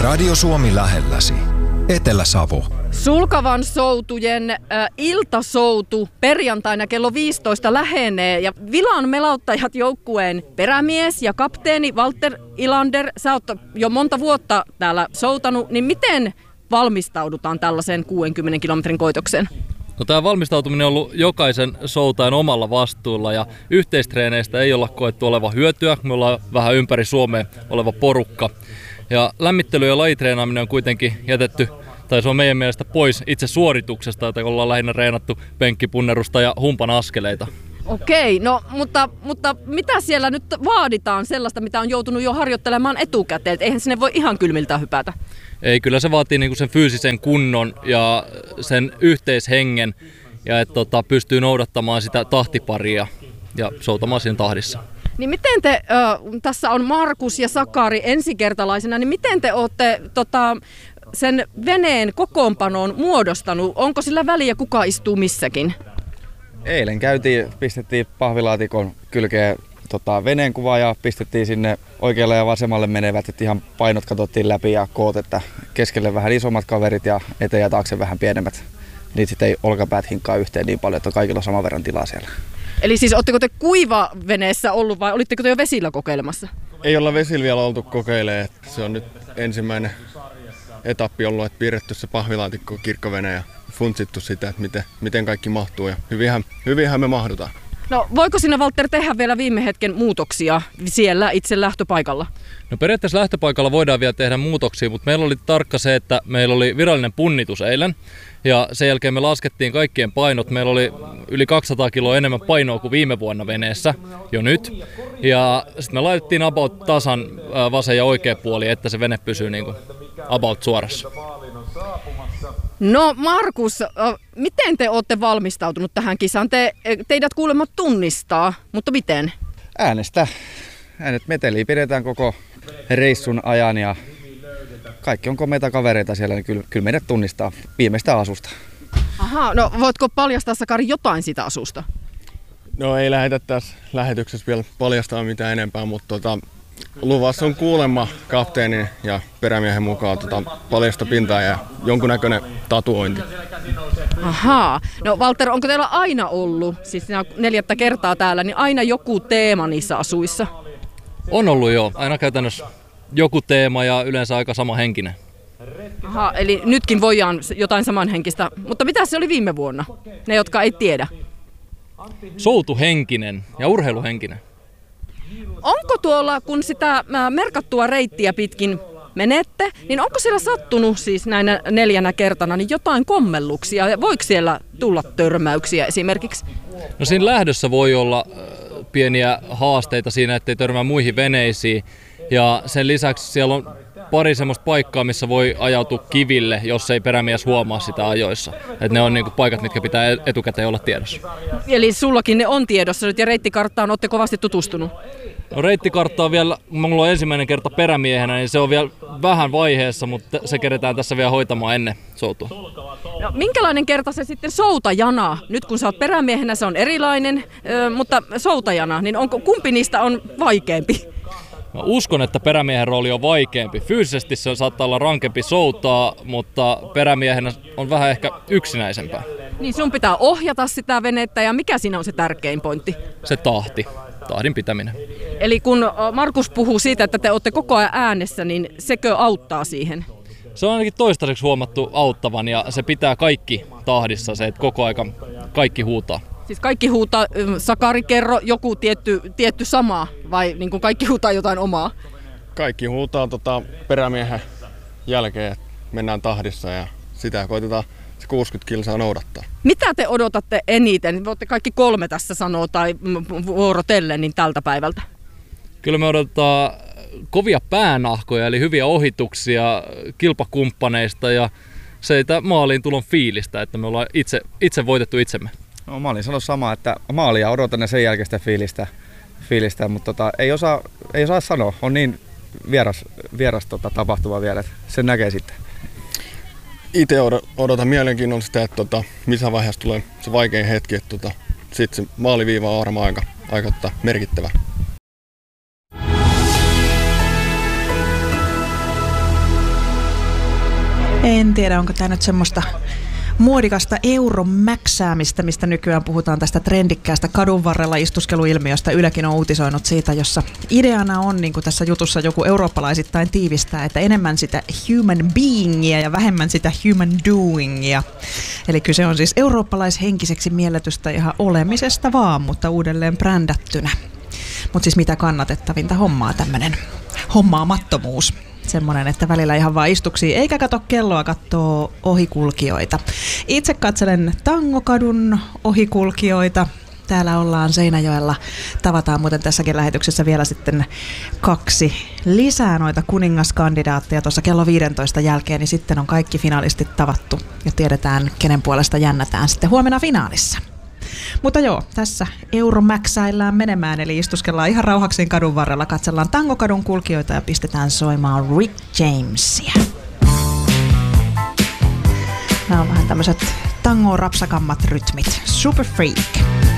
Radio Suomi lähelläsi. Etelä-Savo. Sulkavan soutujen iltasoutu perjantaina kello 15 lähenee ja Vilan melauttajat joukkueen perämies ja kapteeni Walter Ilander, sä oot jo monta vuotta täällä soutanut, niin miten valmistaudutaan tällaiseen 60 kilometrin koitokseen? No, tämä valmistautuminen on ollut jokaisen soutajan omalla vastuulla ja yhteistreeneistä ei olla koettu olevan hyötyä. Me ollaan vähän ympäri Suomea oleva porukka. Ja lämmittely ja lajitreenaaminen on kuitenkin jätetty, tai se on meidän mielestä pois itse suorituksesta, että ollaan lähinnä reenattu penkkipunnerusta ja humpan askeleita. Okei, no mutta mitä siellä nyt vaaditaan sellaista, mitä on joutunut jo harjoittelemaan etukäteen? Eihän sinne voi ihan kylmiltä hypätä. Ei, kyllä se vaatii niinku sen fyysisen kunnon ja sen yhteishengen ja että pystyy noudattamaan sitä tahtiparia ja soutamaan siinä tahdissa. Niin miten te, tässä on Markus ja Sakari ensikertalaisena, niin miten te olette sen veneen kokoonpanoon muodostanut? Onko sillä väliä, kuka istuu missäkin? Eilen pistettiin pahvilaatikon kylkeen veneen kuva ja pistettiin sinne oikealle ja vasemmalle menevät, että ihan painot katsottiin läpi ja koot, että keskelle vähän isommat kaverit ja eteen ja taakse vähän pienemmät. Niitä sitten ei olkapäät hinkkaa yhteen niin paljon, että kaikilla on saman verran tilaa siellä. Eli siis ootteko te kuivaveneessä ollut vai olitteko te jo vesillä kokeilemassa? Ei olla vesillä vielä oltu kokeilemaan. Se on nyt ensimmäinen etappi ollut, että piirretty se pahvilaatikko kirkkovene ja funtsittu sitä, että miten kaikki mahtuu ja hyvinhän me mahdutaan. No voiko sinä, Walter, tehdä vielä viime hetken muutoksia siellä itse lähtöpaikalla? No periaatteessa lähtöpaikalla voidaan vielä tehdä muutoksia, mutta meillä oli tarkka se, että meillä oli virallinen punnitus eilen. Ja sen jälkeen me laskettiin kaikkien painot. Meillä oli yli 200 kiloa enemmän painoa kuin viime vuonna veneessä jo nyt. Ja sitten me laitettiin about tasan vasen ja oikea puoli, että se vene pysyy niin kuin about suorassa. No Markus, miten te olette valmistautunut tähän kisaan? Teidät kuulemma tunnistaa, mutta miten? Äänet meteliä pidetään koko reissun ajan ja kaikki on komeita kavereita siellä, niin kyllä meidät tunnistaa viimeistä asusta. Aha, no voitko paljastaa, Sakari, jotain siitä asusta? No ei lähdetä tässä lähetyksessä vielä paljastaa mitään enempää, mutta luvassa on kuulemma kapteenin ja perämiehen mukaan paljasta pintaa ja jonkunnäköinen tatuointi. Ahaa. No Walter, onko teillä aina ollut, siis 4. kertaa täällä, niin aina joku teema niissä asuissa? On ollut jo, aina käytännössä joku teema ja yleensä aika samanhenkinen. Aha, eli nytkin voidaan jotain samanhenkistä, mutta mitä se oli viime vuonna, ne jotka ei tiedä? Soutuhenkinen ja urheiluhenkinen. Onko tuolla, kun sitä merkattua reittiä pitkin menette, niin onko siellä sattunut siis näinä 4 kertana niin jotain kommelluksia ja voiko siellä tulla törmäyksiä esimerkiksi? No siinä lähdössä voi olla pieniä haasteita siinä, ettei törmää muihin veneisiin. Ja sen lisäksi siellä on pari semmoista paikkaa, missä voi ajautua kiville, jos ei perämies huomaa sitä ajoissa. Et ne on niinku paikat, mitkä pitää etukäteen olla tiedossa. Eli sullakin ne on tiedossa nyt ja reittikarttaan olette kovasti tutustunut? No reittikartta on vielä, mulla on ensimmäinen kerta perämiehenä, niin se on vielä vähän vaiheessa, mutta se keretään tässä vielä hoitamaan ennen soutua. No, minkälainen kerta se sitten soutajana? Nyt kun sä oot perämiehenä, se on erilainen, mutta soutajana, niin kumpi niistä on vaikeampi? Mä uskon, että perämiehen rooli on vaikeampi. Fyysisesti se saattaa olla rankempi soutaa, mutta perämiehenä on vähän ehkä yksinäisempää. Niin sun pitää ohjata sitä venettä ja mikä siinä on se tärkein pointti? Se tahdin pitäminen. Eli kun Markus puhuu siitä, että te olette koko ajan äänessä, niin sekö auttaa siihen? Se on ainakin toistaiseksi huomattu auttavan ja se pitää kaikki tahdissa, se että koko aika kaikki huutaa. Siis kaikki huutaa, Sakari, kerro joku tietty sama vai niin kuin kaikki huutaa jotain omaa? Kaikki huutaa perämiehen jälkeen, että mennään tahdissa ja sitä koitetaan se 60 kilsaa noudattaa. Mitä te odotatte eniten? Voitte kaikki 3 tässä sanoa tai vuorotellen niin tältä päivältä. Kyllä me odotetaan kovia päänahkoja eli hyviä ohituksia kilpakumppaneista ja seitä maaliin tulon fiilistä, että me ollaan itse voitettu itsemme. No, mä olin sanonut samaa, että maalia odotan ja sen jälkeen sitä fiilistä mutta ei osaa sanoa. On niin vieras tapahtuma vielä, että sen näkee sitten. Itse odotan mielenkiinnolla sitä, että missä vaiheessa tulee se vaikein hetki, että sitten se maaliviiva on varmaan aika merkittävä. En tiedä, onko tämä nyt semmoista muodikasta euromäksäämistä, mistä nykyään puhutaan tästä trendikkäästä kadun varrella istuskeluilmiöstä. Ylekin on uutisoinut siitä, jossa ideana on, niin kuin tässä jutussa joku eurooppalaisittain tiivistää, että enemmän sitä human beingia ja vähemmän sitä human doingia. Eli kyse on siis eurooppalaishenkiseksi mielletystä ihan olemisesta vaan, mutta uudelleen brändättynä. Mutta siis mitä kannatettavinta hommaa tämmöinen hommaamattomuus. Semmoinen, että välillä ihan vaan istuksii, eikä kato kelloa, katsoo ohikulkijoita. Itse katselen Tangokadun ohikulkijoita. Täällä ollaan Seinäjoella. Tavataan muuten tässäkin lähetyksessä vielä sitten 2 lisää noita kuningaskandidaatteja. Tuossa kello 15 jälkeen, niin sitten on kaikki finalistit tavattu. Ja tiedetään, kenen puolesta jännätään sitten huomenna finaalissa. Mutta joo, tässä euromäksäillään menemään, eli istuskellaan ihan rauhakseen kadun varrella, katsellaan Tangokadun kulkijoita ja pistetään soimaan Rick Jamesia. Nämä on vähän tämmöiset tango-rapsakammat rytmit. Super Freak.